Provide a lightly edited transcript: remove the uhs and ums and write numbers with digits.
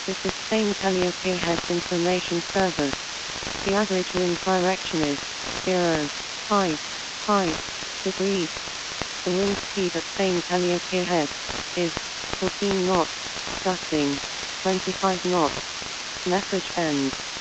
This is Spain Calliope Heads Information Service. The average wind direction is 0.5 degrees. The wind speed at Spain Calliope Head is 14 knots, gusting 25 knots. Message ends.